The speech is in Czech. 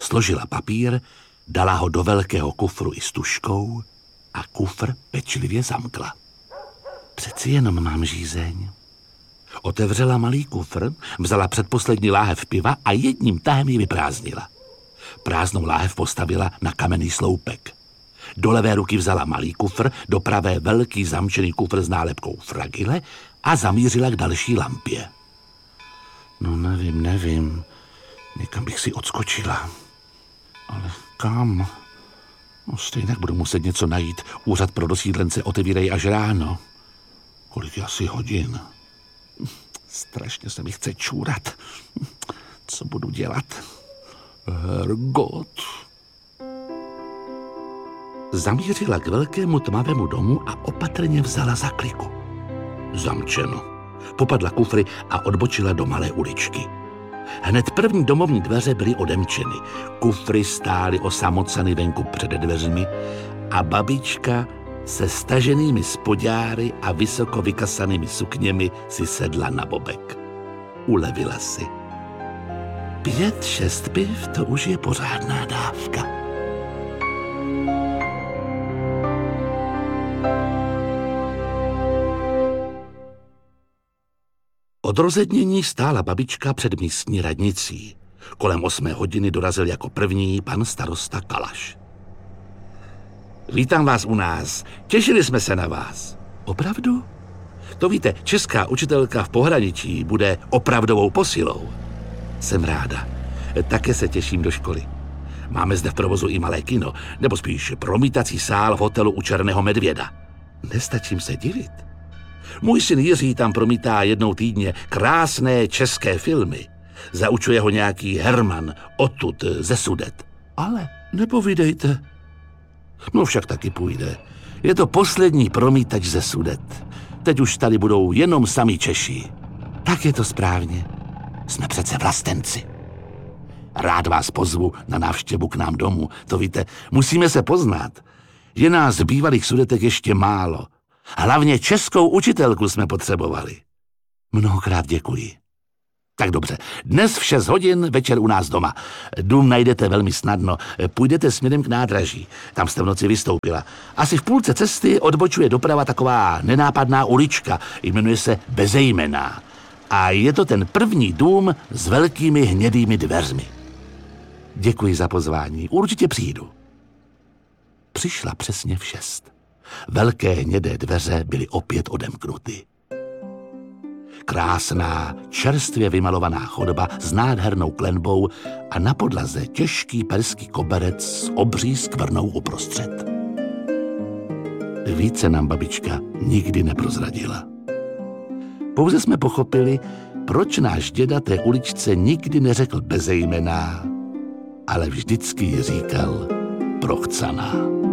složila papír, dala ho do velkého kufru i s tužkou a kufr pečlivě zamkla. Přeci jenom mám žízeň. Otevřela malý kufr, vzala předposlední láhev piva a jedním tahem ji vyprázdnila. Prázdnou láhev postavila na kamenný sloupek. Do levé ruky vzala malý kufr, do pravé velký zamčený kufr s nálepkou Fragile a zamířila k další lampě. No nevím, někam bych si odskočila. Ale kam? No stejně budu muset něco najít. Úřad pro dosídlence otevírají až ráno. Kolik je asi hodin? Strašně se mi chce čůrat. Co budu dělat? Hergot. Zamířila k velkému tmavému domu a opatrně vzala za kliku. Zamčeno. Popadla kufry a odbočila do malé uličky. Hned první domovní dveře byly odemčeny. Kufry stály osamoceny venku před dveřmi a babička se staženými spodňáry a vysoko vykasanými sukněmi si sedla na bobek. Ulevila si. 5-6 piv, to už je pořádná dávka. Od rozednění stála babička před místní radnicí. Kolem 8 hodiny dorazil jako první pan starosta Kalaš. Vítám vás u nás. Těšili jsme se na vás. Opravdu? To víte, česká učitelka v pohraničí bude opravdovou posilou. Jsem ráda. Také se těším do školy. Máme zde v provozu i malé kino, nebo spíš promítací sál v hotelu u Černého medvěda. Nestačím se divit. Můj syn Jiří tam promítá jednou týdně krásné české filmy. Zaučuje ho nějaký Herman, odtud, ze Sudet. Ale nepovídejte. No však taky půjde. Je to poslední promítač ze Sudet. Teď už tady budou jenom sami Češi. Tak je to správně. Jsme přece vlastenci. Rád vás pozvu na návštěvu k nám domů. To víte, musíme se poznat. Je nás v bývalých Sudetech ještě málo. Hlavně českou učitelku jsme potřebovali. Mnohokrát děkuji. Tak dobře, dnes v 6 hodin večer u nás doma. Dům najdete velmi snadno. Půjdete směrem k nádraží. Tam jste v noci vystoupila. Asi v půlce cesty odbočuje doprava taková nenápadná ulička. Jmenuje se Bezejmenná. A je to ten první dům s velkými hnědými dveřmi. Děkuji za pozvání. Určitě přijdu. Přišla přesně v 6. Velké hnědé dveře byly opět odemknuty. Krásná, čerstvě vymalovaná chodba s nádhernou klenbou a na podlaze těžký perský koberec s obří skvrnou uprostřed. Více nám babička nikdy neprozradila. Pouze jsme pochopili, proč náš děda té uličce nikdy neřekl Bezejmenná, ale vždycky ji říkal Prochcaná.